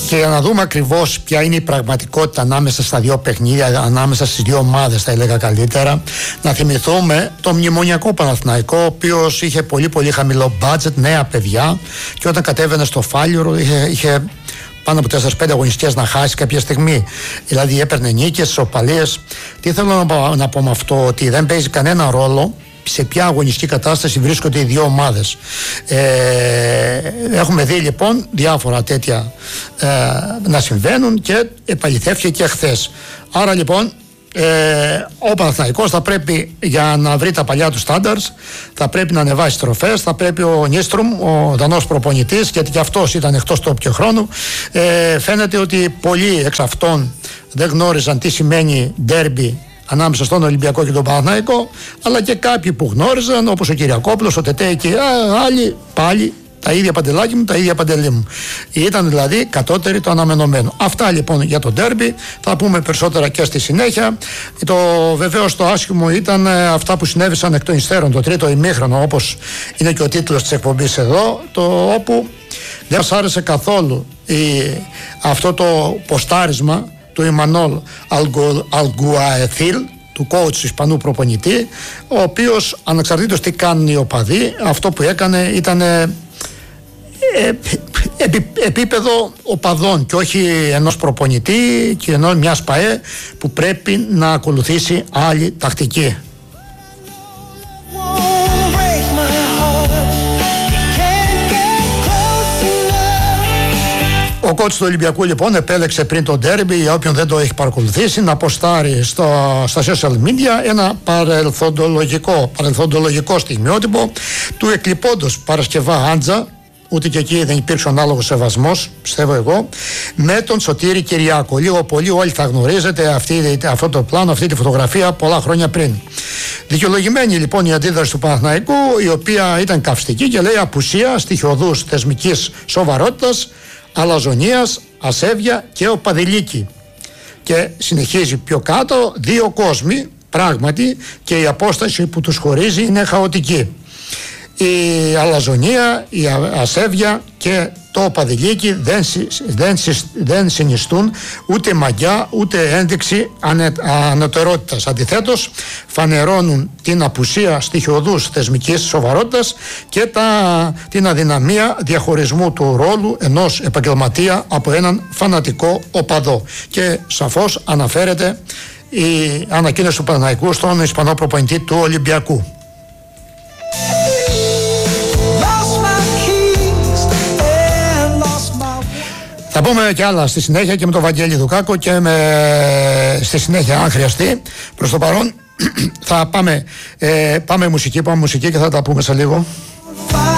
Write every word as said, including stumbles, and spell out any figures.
Και για να δούμε ακριβώς ποια είναι η πραγματικότητα ανάμεσα στα δύο παιχνίδια, ανάμεσα στις δύο ομάδες, θα έλεγα καλύτερα, να θυμηθούμε το μνημονιακό Παναθηναϊκό, ο οποίος είχε πολύ πολύ χαμηλό budget, νέα παιδιά, και όταν κατέβαινε στο Φάλιρο είχε, είχε πάνω από τέσσερις πέντε αγωνιστικές να χάσει κάποια στιγμή. Δηλαδή έπαιρνε νίκες, ισοπαλίες. Τι θέλω να πω, να πω με αυτό, ότι δεν παίζει κανένα ρόλο σε ποια αγωνιστική κατάσταση βρίσκονται οι δύο ομάδες. Ε, έχουμε δει λοιπόν διάφορα τέτοια ε, να συμβαίνουν και επαληθεύθηκε και χθες. Άρα λοιπόν ε, ο Παναθηναϊκός θα πρέπει, για να βρει τα παλιά του στάνταρς, θα πρέπει να ανεβάσει τροφές, θα πρέπει ο Νίστρουμ, ο Δανός προπονητής, γιατί και αυτός ήταν εκτός του όποιο χρόνου, ε, φαίνεται ότι πολλοί εξ αυτών δεν γνώριζαν τι σημαίνει ντέρμπι ανάμεσα στον Ολυμπιακό και τον Παναθηναϊκό, αλλά και κάποιοι που γνώριζαν, όπως ο Κυριακόπουλος, ο Τετέ και άλλοι, πάλι τα ίδια παντελάκι μου, τα ίδια παντελή μου. Ήταν δηλαδή κατώτεροι το αναμενωμένο. Αυτά λοιπόν για το ντέρμπι. Θα πούμε περισσότερα και στη συνέχεια. Το βεβαίως το άσχημο ήταν ε, αυτά που συνέβησαν εκ των υστέρων, το τρίτο ημίχρονο, όπως είναι και ο τίτλος της εκπομπής εδώ, το όπου δεν μας άρεσε καθόλου η, αυτό το ποστάρισμα του Ιμανόλ Αλγκουαεθίλ, του coach του Ισπανού προπονητή, ο οποίος ανεξαρτήτως τι κάνουν οι οπαδοί, αυτό που έκανε ήταν ε, επί, επίπεδο οπαδών και όχι ενός προπονητή και ενός μιας ΠΑΕ που πρέπει να ακολουθήσει άλλη τακτική. Ο coach του Ολυμπιακού λοιπόν επέλεξε πριν το ντέρμπι, για όποιον δεν το έχει παρακολουθήσει, να ποστάρει στο, στα social media ένα παρελθοντολογικό, παρελθοντολογικό στιγμιότυπο του εκλειπώντος Παρασκευά Άντζα, ούτε και εκεί δεν υπήρξε ανάλογο σεβασμός, πιστεύω εγώ, με τον Σωτήρη Κυριάκο. Λίγο πολύ όλοι θα γνωρίζετε αυτή, αυτό το πλάνο, αυτή τη φωτογραφία πολλά χρόνια πριν. Δικαιολογημένη λοιπόν η αντίδραση του Παναθηναϊκού, η οποία ήταν καυστική και λέει απουσία στοιχειωδούς θεσμικής σοβαρότητας, αλαζονίας, ασέβεια και οπαδηλίκη. Και συνεχίζει πιο κάτω, δύο κόσμοι πράγματι, και η απόσταση που τους χωρίζει είναι χαοτική. Η αλαζονία, η ασέβεια και το οπαδηλίκη δεν, δεν, δεν συνιστούν ούτε μαγιά ούτε ένδειξη ανε, ανωτερότητας. Αντιθέτως φανερώνουν την απουσία στοιχειωδούς θεσμικής σοβαρότητας και τα, την αδυναμία διαχωρισμού του ρόλου ενός επαγγελματία από έναν φανατικό οπαδό. Και σαφώς αναφέρεται η ανακοίνωση του Παναθηναϊκού στον Ισπανό προπονητή του Ολυμπιακού. Θα πούμε και άλλα στη συνέχεια και με τον Βαγγέλη Δουκάκο και με, στη συνέχεια αν χρειαστεί. Προς το παρόν θα πάμε, ε, πάμε μουσική, πάμε μουσική και θα τα πούμε σε λίγο.